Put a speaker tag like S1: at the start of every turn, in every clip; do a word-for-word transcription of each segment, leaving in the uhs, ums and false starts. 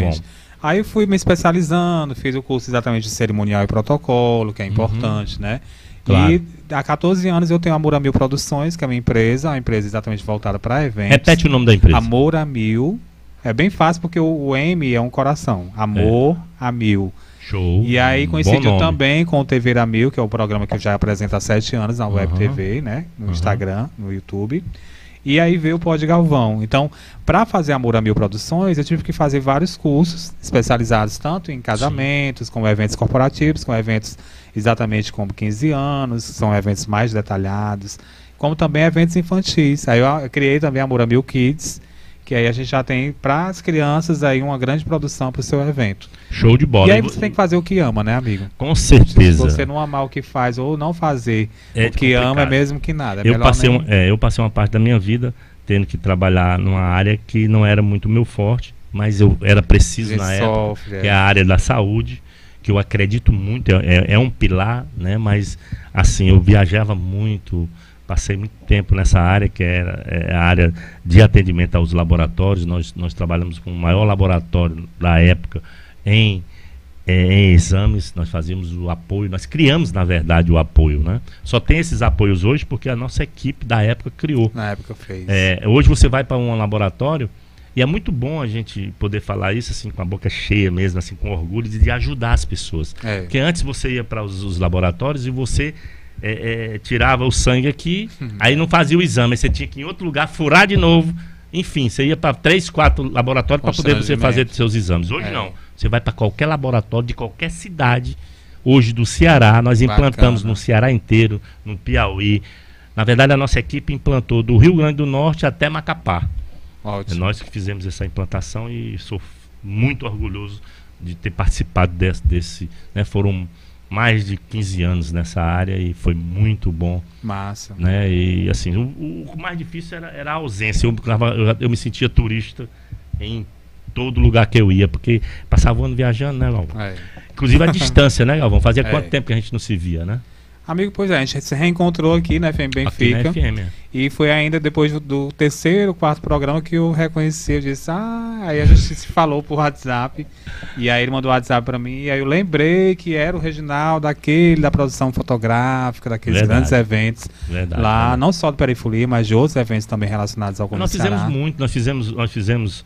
S1: Exatamente. Aí eu fui me especializando, fiz o curso exatamente de cerimonial e protocolo, que é importante, uhum. né? Claro. E há quatorze anos eu tenho a Moura Mil Produções, que é uma empresa, uma empresa exatamente voltada para eventos.
S2: Repete o nome da empresa.
S1: A Moura Mil. É bem fácil porque o, o M é um coração. Amor é. a Mil.
S2: Show.
S1: E aí coincidiu também com o T V da Mil, que é o programa que eu já apresento há sete anos na uhum. Web T V, né? No uhum. Instagram, no YouTube. E aí veio o Pod Galvão. Então, para fazer a Moura Mil Produções, eu tive que fazer vários cursos especializados tanto em casamentos, Sim. como eventos corporativos, com eventos exatamente como quinze anos, são eventos mais detalhados, como também eventos infantis. Aí eu, eu criei também a Moura Mil Kids, que aí a gente já tem para as crianças aí uma grande produção para o seu evento.
S2: Show de bola.
S1: E aí você tem que fazer o que ama, né, amigo?
S2: Com certeza.
S1: Se você não amar o que faz ou não fazer
S2: é
S1: o que complicado. ama, é mesmo que nada. É
S2: eu, passei um, é, eu passei uma parte da minha vida tendo que trabalhar numa área que não era muito meu forte, mas eu era preciso na
S1: sofre,
S2: época,
S1: é.
S2: que é a área da saúde, que eu acredito muito, é, é um pilar, né? Mas assim, eu viajava muito, passei muito tempo nessa área, que era é, a área de atendimento aos laboratórios. Nós, nós trabalhamos com o maior laboratório da época em, é, em exames. Nós fazíamos o apoio, nós criamos, na verdade, o apoio, né? Só tem esses apoios hoje porque a nossa equipe da época criou.
S1: Na época fez.
S2: É, hoje você vai para um laboratório e é muito bom a gente poder falar isso assim, com a boca cheia mesmo, assim, com orgulho de, de ajudar as pessoas. É. Porque antes você ia para os, os laboratórios e você... É, é, tirava o sangue aqui, uhum. aí não fazia o exame, aí você tinha que ir em outro lugar furar de novo. Enfim, você ia para três, quatro laboratórios para poder você fazer seus exames. Hoje é. não, você vai para qualquer laboratório de qualquer cidade. Hoje do Ceará, nós Bacana. implantamos no Ceará inteiro, no Piauí. Na verdade, a nossa equipe implantou do Rio Grande do Norte até Macapá.
S1: Ótimo.
S2: É nós que fizemos essa implantação e sou muito orgulhoso de ter participado desse, desse né, foram mais de quinze anos nessa área e foi muito bom.
S1: Massa.
S2: Né? E assim, o, o mais difícil era, era a ausência. Eu, eu, eu me sentia turista em todo lugar que eu ia, porque passava o ano viajando, né, Galvão? É. Inclusive a distância, né, Galvão? Fazia é. quanto tempo que a gente não se via, né?
S1: Amigo, pois é, a gente se reencontrou aqui na F M Benfica.
S2: Aqui na F M, é.
S1: E foi ainda depois do, do terceiro, quarto programa que eu reconheci. Eu disse, ah, aí a gente se falou por WhatsApp. E aí ele mandou o WhatsApp pra mim. E aí eu lembrei que era o Reginaldo, daquele da produção fotográfica, daqueles verdade. grandes eventos. Verdade, lá, verdade. Não só do Perifolia, mas de outros eventos também relacionados ao Comércio.
S2: Nós fizemos Ceará. muito, nós fizemos, nós fizemos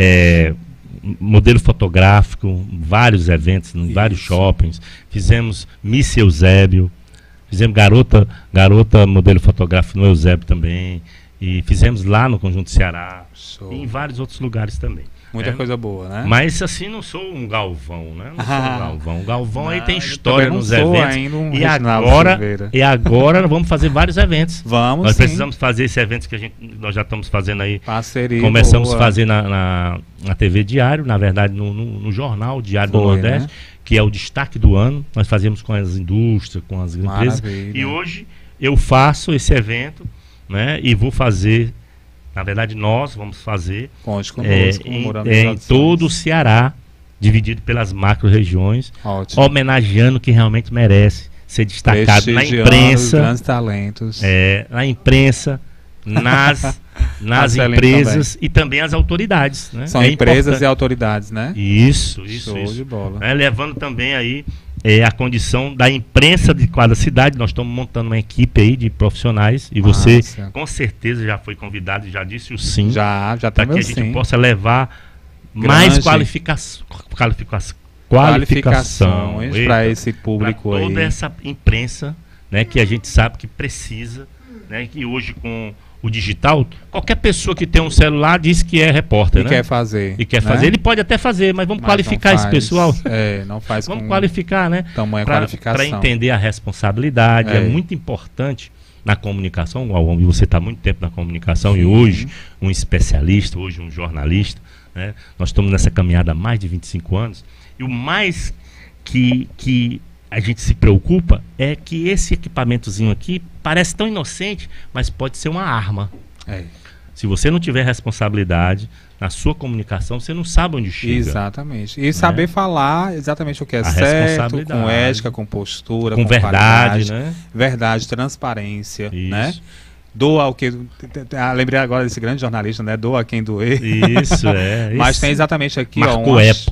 S2: é, modelo fotográfico, vários eventos, em vários shoppings. Fizemos Miss Eusébio. Fizemos garota, garota modelo fotográfico no Eusébio também. E fizemos lá no Conjunto Ceará. Show. E em vários outros lugares também.
S1: Muita
S2: é,
S1: coisa boa, né?
S2: Mas assim, não sou um Galvão, né? Não sou um Galvão. O Galvão não, aí tem história nos
S1: sou
S2: eventos.
S1: Ainda um
S2: e, agora, e agora nós vamos fazer vários eventos.
S1: Vamos,
S2: Nós
S1: sim.
S2: precisamos fazer esses eventos que a gente, nós já estamos fazendo aí.
S1: Parceria
S2: Começamos
S1: boa.
S2: a fazer na, na, na T V Diário, na verdade no, no, no jornal Diário
S1: Foi,
S2: do Nordeste. Né? Que é o destaque do ano. Nós fazemos com as indústrias, com as empresas.
S1: Maravilha.
S2: E hoje eu faço esse evento, né? E vou fazer, na verdade nós vamos fazer
S1: Conte conosco,
S2: é, em, é, em todo o Ceará, dividido pelas macro-regiões, homenageando quem realmente merece ser destacado na imprensa.
S1: Grandes talentos.
S2: É, na imprensa, nas, nas empresas também. E também as autoridades. Né?
S1: São
S2: é
S1: empresas
S2: importante.
S1: E autoridades, né?
S2: Isso, isso,
S1: Show
S2: isso.
S1: de bola.
S2: É, levando também aí é, a condição da imprensa de cada cidade. Nós estamos montando uma equipe aí de profissionais e
S1: Nossa.
S2: você com certeza já foi convidado e já disse o sim.
S1: Já, já
S2: para que a gente sim. possa levar Grande. mais qualificação, qualificação, qualificação
S1: para esse público
S2: pra toda
S1: aí.
S2: essa imprensa, né, que a gente sabe que precisa, né, que hoje com o digital, qualquer pessoa que tem um celular diz que é repórter,
S1: e
S2: né?
S1: quer fazer.
S2: E quer
S1: né?
S2: fazer. Ele pode até fazer, mas vamos mas qualificar
S1: faz,
S2: esse pessoal.
S1: É, não faz
S2: Vamos
S1: com
S2: qualificar, né?
S1: Tamanha
S2: pra,
S1: qualificação.
S2: Para entender a responsabilidade. É. é muito importante na comunicação, e você está há muito tempo na comunicação, Sim. e hoje um especialista, hoje um jornalista, né? Nós estamos nessa caminhada há mais de vinte e cinco anos, e o mais que... que a gente se preocupa é que esse equipamentozinho aqui parece tão inocente, mas pode ser uma arma.
S1: É.
S2: Se você não tiver responsabilidade na sua comunicação, você não sabe onde chega.
S1: Exatamente. E né? saber falar exatamente o que é
S2: a
S1: certo, com ética, com postura,
S2: com,
S1: com
S2: verdade, né?
S1: Verdade, transparência,
S2: Isso.
S1: né? Doa o que... Ah, lembrei agora desse grande jornalista, né? Doa quem doer.
S2: Isso, é.
S1: Mas tem exatamente aqui,
S2: Marcou
S1: ó, uma,